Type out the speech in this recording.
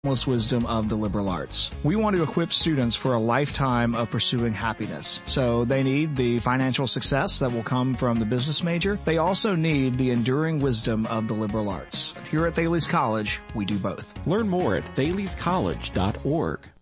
wisdom of the liberal arts. We want to equip students for a lifetime of pursuing happiness. So they need the financial success that will come from the business major. They also need the enduring wisdom of the liberal arts. Here at Thales College, we do both. Learn more at thalescollege.org.